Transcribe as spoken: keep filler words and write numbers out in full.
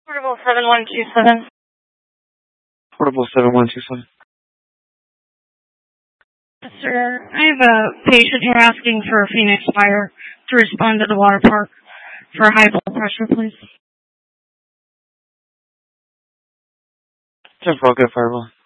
Portable seven one two seven. Portable seven one two seven. Yes, sir. I have a patient here asking for a Phoenix Fire to respond to the water park for high blood pressure, please. ten four, good Fireball.